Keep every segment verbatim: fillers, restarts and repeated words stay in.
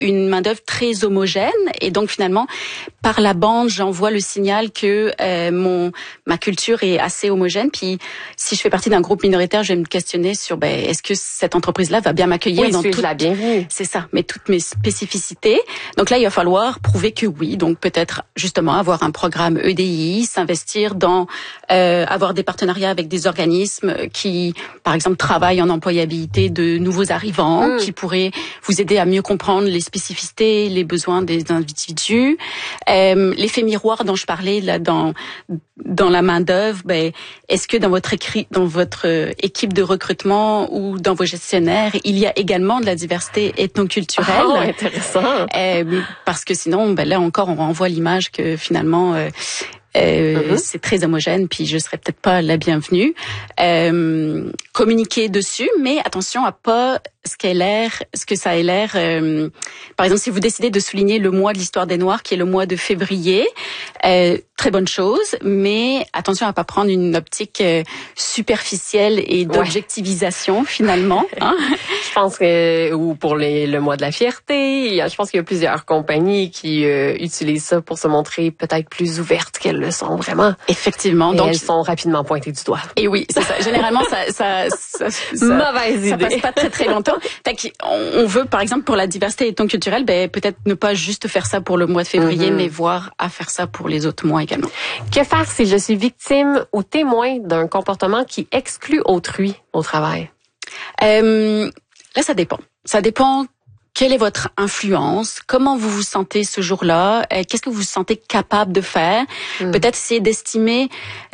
une main-d'œuvre très homogène et donc finalement par la bande j'envoie le signal que euh, mon ma culture est assez homogène. Puis si je fais partie d'un groupe minoritaire, je vais me questionner sur ben est-ce que cette entreprise-là va bien m'accueillir oui, dans toute la bienvenue. C'est ça, mais toutes mes spécificités. Donc là il va falloir prouver que oui. Donc peut-être justement avoir un programme E D I, s'investir dans euh, avoir des partenariats avec des organismes qui par exemple travaillent en employabilité de nouveaux arrivants, mmh. qui pourraient vous aider à mieux comprendre les spécificités, les besoins des individus. Euh, l'effet miroir dont je parlais là dans dans la main d'œuvre, ben est-ce que dans votre écrit, dans votre équipe de recrutement ou dans vos gestionnaires, il y a également de la diversité ethnoculturelle? Oh, intéressant. Euh, parce que sinon, ben là encore, on renvoie l'image que finalement. Euh, Euh, mm-hmm. C'est très homogène, puis je serais peut-être pas la bienvenue. Euh, communiquer dessus, mais attention à pas ce qu'elle l'air, ce que ça ait l'air. Euh, par exemple, si vous décidez de souligner le mois de l'histoire des Noirs, qui est le mois de février, euh, très bonne chose, mais attention à pas prendre une optique euh, superficielle et d'objectivisation ouais. finalement. Hein? Je pense que ou pour les, le mois de la fierté, je pense qu'il y a plusieurs compagnies qui euh, utilisent ça pour se montrer peut-être plus ouvertes qu'elles le sont vraiment. Effectivement. Et donc elles sont rapidement pointées du doigt. Et oui, c'est ça. Généralement, ça, ça, ça, ça mauvaise ça idée. passe pas très très longtemps. Fait on veut, par exemple, pour la diversité ethnoculturelle, ben peut-être ne pas juste faire ça pour le mois de février, mm-hmm. mais voir à faire ça pour les autres mois également. Que faire si je suis victime ou témoin d'un comportement qui exclut autrui au travail? Euh, là, ça dépend. Ça dépend. Quelle est votre influence? Comment vous vous sentez ce jour-là? Qu'est-ce que vous vous sentez capable de faire? Mm. Peut-être essayer d'estimer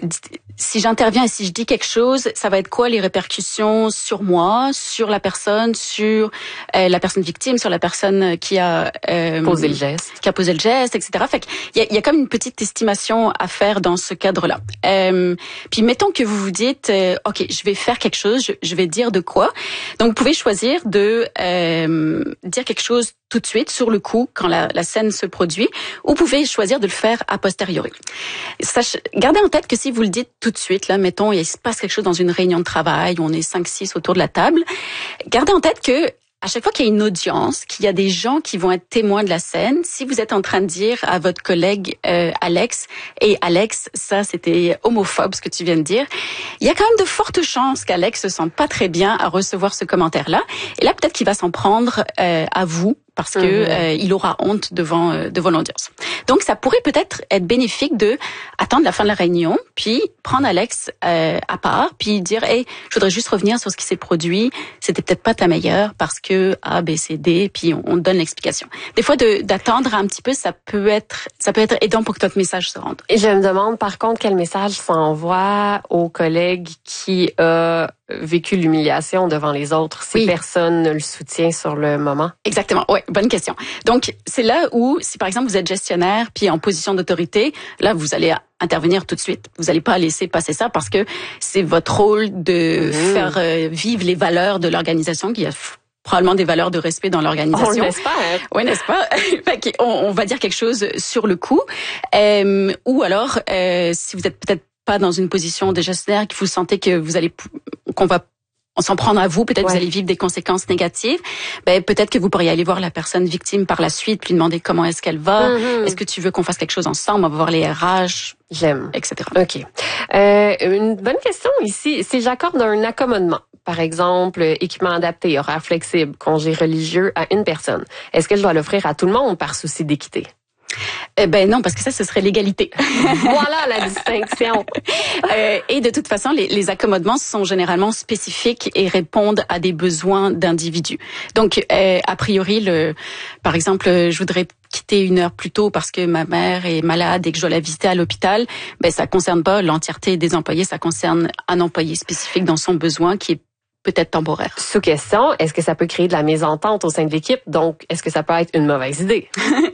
si j'interviens et si je dis quelque chose, ça va être quoi les répercussions sur moi, sur la personne, sur euh, la personne victime, sur la personne qui a euh, posé le geste, qui a posé le geste, et cetera. Fait qu'il y a, il y a comme une petite estimation à faire dans ce cadre-là. Euh, puis mettons que vous vous dites, euh, ok, je vais faire quelque chose, je, je vais dire de quoi. Donc vous pouvez choisir de euh, dire quelque chose tout de suite, sur le coup, quand la, la scène se produit, ou vous pouvez choisir de le faire a posteriori. Sachez, gardez en tête que si vous le dites tout de suite, là, mettons, il se passe quelque chose dans une réunion de travail où on est cinq six autour de la table, gardez en tête que à chaque fois qu'il y a une audience, qu'il y a des gens qui vont être témoins de la scène, si vous êtes en train de dire à votre collègue euh, Alex, et Alex, ça c'était homophobe ce que tu viens de dire, il y a quand même de fortes chances qu'Alex se sente pas très bien à recevoir ce commentaire-là. Et là, peut-être qu'il va s'en prendre euh, à vous parce que mmh. euh, il aura honte devant euh, devant l'audience. Donc, ça pourrait peut-être être bénéfique de attendre la fin de la réunion, puis prendre Alex euh, à part, puis dire, hey, je voudrais juste revenir sur ce qui s'est produit. C'était peut-être pas ta meilleure parce que A, B, C, D, puis on, on donne l'explication. Des fois, de, d'attendre un petit peu, ça peut être ça peut être aidant pour que notre message se rende. Et je me demande par contre quel message s'envoie aux collègues qui a vécu l'humiliation devant les autres si oui. personne ne le soutient sur le moment. Exactement. Ouais, bonne question. Donc c'est là où si par exemple vous êtes gestionnaire puis en position d'autorité, là vous allez intervenir tout de suite. Vous n'allez pas laisser passer ça parce que c'est votre rôle de mmh. faire euh, vivre les valeurs de l'organisation qui a probablement des valeurs de respect dans l'organisation. On l'espère. Oui, n'est-ce pas? Fait qu'on, on va dire quelque chose sur le coup. Euh, ou alors, euh, si vous êtes peut-être pas dans une position de gestionnaire, que vous sentez que vous allez, qu'on va on s'en prendre à vous, peut-être ouais. vous allez vivre des conséquences négatives, ben peut-être que vous pourriez aller voir la personne victime par la suite, puis lui demander comment est-ce qu'elle va, mm-hmm. est-ce que tu veux qu'on fasse quelque chose ensemble, on va voir les R H, j'aime, et cetera. Ok. Euh, une bonne question ici, si j'accorde un accommodement, par exemple équipement adapté, horaire flexible, congé religieux à une personne, est-ce que je dois l'offrir à tout le monde par souci d'équité? Eh ben non, parce que ça, ce serait l'égalité. Voilà la distinction. euh, et de toute façon, les, les accommodements sont généralement spécifiques et répondent à des besoins d'individus. Donc, euh, a priori, le, par exemple, je voudrais quitter une heure plus tôt parce que ma mère est malade et que je dois la visiter à l'hôpital. Ben ça concerne pas l'entièreté des employés, ça concerne un employé spécifique dans son besoin qui est peut-être temporaire. Sous question, est-ce que ça peut créer de la mésentente au sein de l'équipe? Donc, est-ce que ça peut être une mauvaise idée?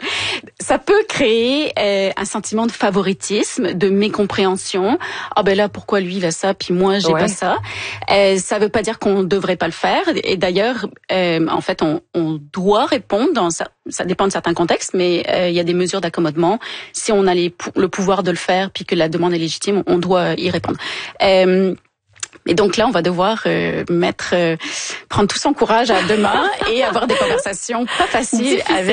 Ça peut créer euh, un sentiment de favoritisme, de mécompréhension. Ah ben là, pourquoi lui il a ça, puis moi j'ai ouais. pas ça. Euh, ça veut pas dire qu'on devrait pas le faire. Et d'ailleurs, euh, en fait, on, on doit répondre. Dans ça, ça dépend de certains contextes, mais euh, il y a des mesures d'accommodement. Si on a les, le pouvoir de le faire, puis que la demande est légitime, on doit y répondre. Euh, Et donc là, on va devoir euh, mettre, euh, prendre tout son courage à deux mains et avoir des conversations pas faciles avec